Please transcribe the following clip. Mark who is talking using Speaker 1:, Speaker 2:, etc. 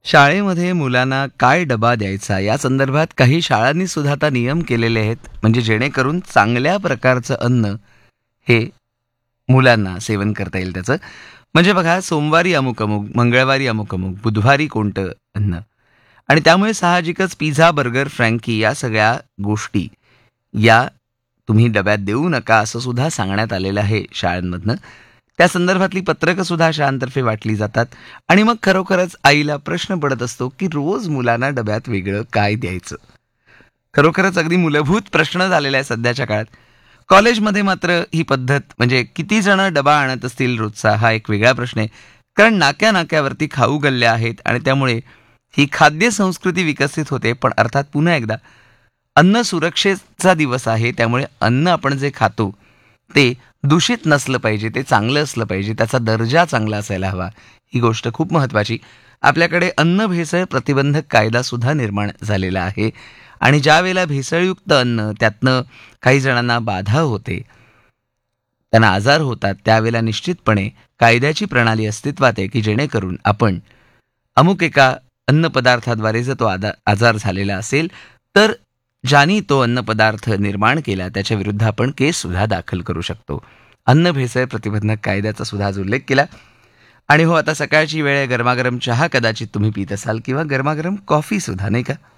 Speaker 1: शाळेमध्ये मुलांना काय डबा द्यायचा या संदर्भात काही शाळांनी सुद्धा आता नियम केलेले आहेत, म्हणजे जेणेकरून चांगल्या प्रकारचं अन्न हे मुलांना सेवन करता येईल त्याचं. म्हणजे बघा, सोमवारी अमुक अमुक, मंगळवारी अमुक अमुक, बुधवारी कोणतं अन्न. आणि त्यामुळे साहजिकच पिझ्झा, बर्गर, फ्रँकी या सगळ्या गोष्टी या तुम्ही डब्यात देऊ नका असं सुद्धा सांगण्यात आलेलं आहे शाळांमधनं. त्या संदर्भातली पत्रकं सुद्धा शाळांतर्फे वाटली जातात. आणि मग खरोखरच आईला प्रश्न पडत असतो की रोज मुलांना डब्यात वेगळं काय द्यायचं. खरोखरच अगदी मूलभूत प्रश्न झालेला आहे सध्याच्या काळात. कॉलेजमध्ये मात्र ही पद्धत, म्हणजे किती जण डबा आणत असतील रोजचा, हा एक वेगळा प्रश्न आहे. कारण नाक्या नाक्यावरती खाऊ गल्ल्या आहेत आणि त्यामुळे ही खाद्य संस्कृती विकसित होते. पण अर्थात पुन्हा एकदा, अन्न सुरक्षेचा दिवस आहे, त्यामुळे अन्न आपण जे खातो ते दूषित नसलं पाहिजे, ते चांगलं असलं पाहिजे, त्याचा दर्जा चांगला असायला हवा. ही गोष्ट खूप महत्त्वाची. आपल्याकडे अन्न भेसळ प्रतिबंधक कायदा सुद्धा निर्माण झालेला आहे. आणि ज्या वेळेला भेसळयुक्त अन्न त्यातनं काही जणांना बाधा होते, त्यांना आजार होतात, त्यावेळेला निश्चितपणे कायद्याची प्रणाली अस्तित्वात आहे की जेणेकरून आपण अमुक एका अन्नपदार्थाद्वारे जर तो आजार झालेला असेल, तर ज्यांनी तो अन्नपदार्थ निर्माण केला त्याच्या विरुद्ध आपण केस सुद्धा दाखल करू शकतो. अन्न भेसळ प्रतिबंधक कायद्याचा सुद्धा आज उल्लेख केला. आणि हो, आता सकाळची वेळ आहे, गरमागरम चहा कदाचित तुम्ही पित असाल किंवा गरमागरम कॉफी सुद्धा, नाही का?